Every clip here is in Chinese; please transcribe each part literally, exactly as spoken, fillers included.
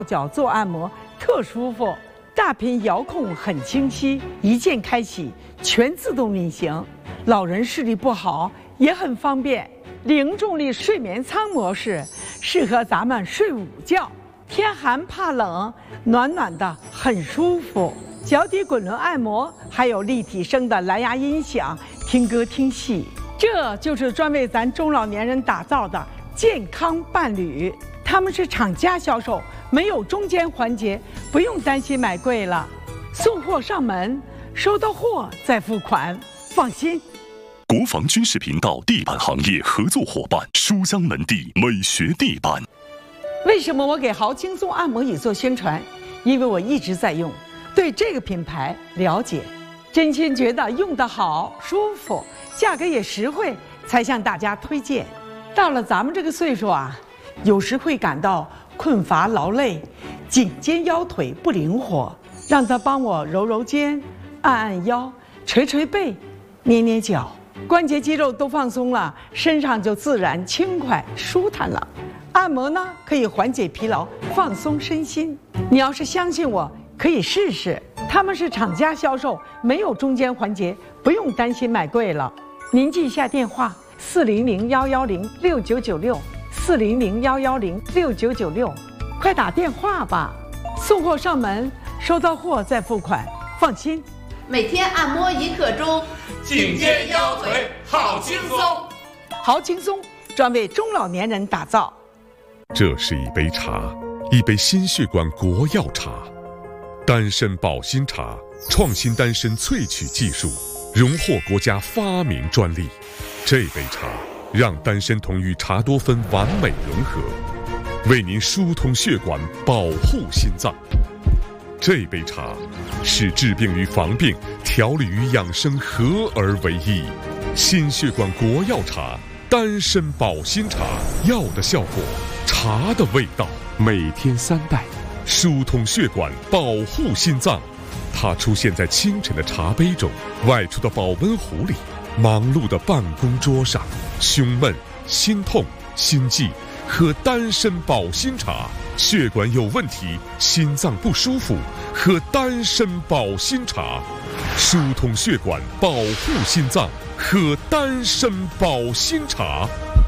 脚做按摩特舒服，大屏遥控很清晰，一键开启，全自动运行。老人视力不好也很方便。零重力睡眠舱模式适合咱们睡午觉，天寒怕冷，暖暖的很舒服。脚底滚轮按摩，还有立体声的蓝牙音响，听歌听戏。这就是专为咱中老年人打造的健康伴侣。他们是厂家销售，没有中间环节，不用担心买贵了。送货上门，收到货再付款，放心。 国防军事频道地板行业合作伙伴书香门第美学地板。 为什么我给豪轻松按摩椅做宣传？因为我一直在用，对这个品牌了解，真心觉得用得好、舒服，价格也实惠，才向大家推荐。到了咱们这个岁数啊，有时会感到困乏劳累，颈肩腰腿不灵活，让他帮我揉揉肩、按按腰、捶捶背、捏捏脚，关节肌肉都放松了，身上就自然轻快舒坦了。按摩呢，可以缓解疲劳，放松身心。你要是相信我，可以试试。他们是厂家销售，没有中间环节，不用担心买贵了。您记一下电话：四零零幺幺零六九九六。四零零幺幺零六九九六，快打电话吧！送货上门，收到货再付款，放心。 每天按摩一刻钟， 颈肩腰腿好轻松。 好轻松，专为中老年人打造。 这是一杯茶，一杯心血管国药茶，丹参保心茶，创新丹参萃取技术，荣获国家发明专利。这杯茶让丹参酮与茶多酚完美融合，为您疏通血管，保护心脏。这杯茶使治病与防病、调理与养生合而为一。心血管国药茶，丹参保心茶，药的效果，茶的味道。每天三袋，疏通血管，保护心脏。它出现在清晨的茶杯中，外出的保温壶里，忙碌的办公桌上。胸闷、心痛、心悸，喝丹参保心茶；血管有问题、心脏不舒服，喝丹参保心茶。疏通血管，保护心脏，喝丹参保心茶。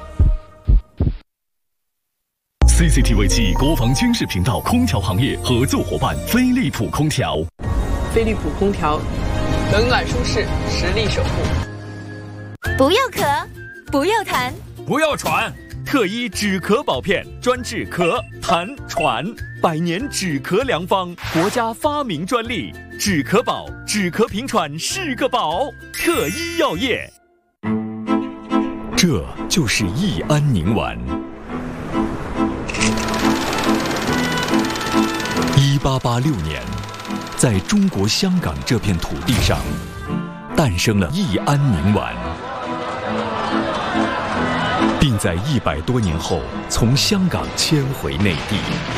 C C T V 暨国防军事频道空调行业合作伙伴飞利浦空调。 飞利浦空调，冷暖舒适，实力守护。 不要咳，不要痰， 不要喘， 特医止咳保片，专治咳、痰、喘，百年止咳良方，国家发明专利，止咳宝，止咳平喘是个宝。特医药业， 这就是益安宁丸。一八八六年，在中国香港这片土地上，诞生了益安宁丸。并在一百多年后从香港迁回内地。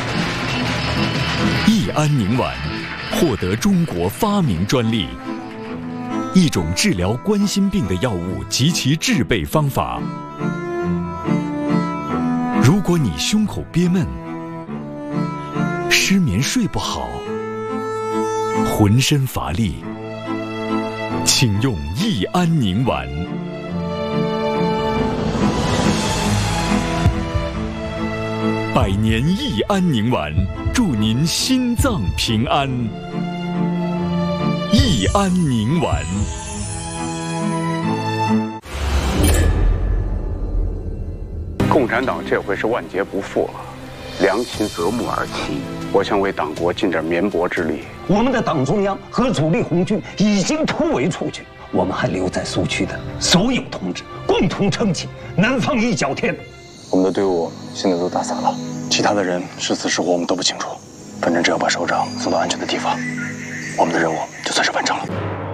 益安宁丸获得中国发明专利，一种治疗冠心病的药物及其制备方法。如果你胸口憋闷、失眠睡不好、浑身乏力，请用益安宁丸。百年益安宁丸，祝您心脏平安。益安宁丸。 共产党这回是万劫不复了，良禽择木而栖。我想为党国尽点绵薄之力。 我们的党中央和主力红军已经突围出去，我们还留在苏区的所有同志共同撑起南方一角天。 我们的队伍现在都打散了，其他的人是死是活我们都不清楚。反正只要把首长送到安全的地方，我们的任务就算是完成了。